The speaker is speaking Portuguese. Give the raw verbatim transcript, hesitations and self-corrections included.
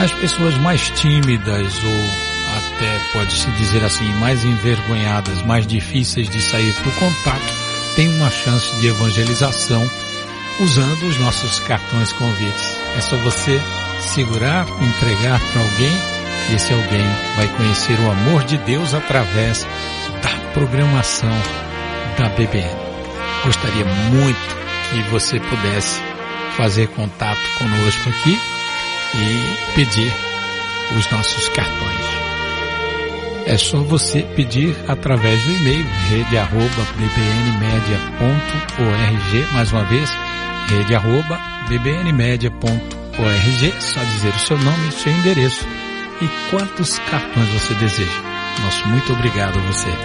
As pessoas mais tímidas ou até pode-se dizer assim, mais envergonhadas, mais difíceis de sair para o contato, têm uma chance de evangelização usando os nossos cartões convites. É só você segurar, entregar para alguém e esse alguém vai conhecer o amor de Deus através da programação da B B N. Gostaria muito que você pudesse fazer contato conosco aqui e pedir os nossos cartões. É só você pedir através do e-mail rede arroba b b n media ponto org, mais uma vez, rede arroba b b n media ponto org, só dizer o seu nome e o seu endereço e quantos cartões você deseja. Nosso muito obrigado a você.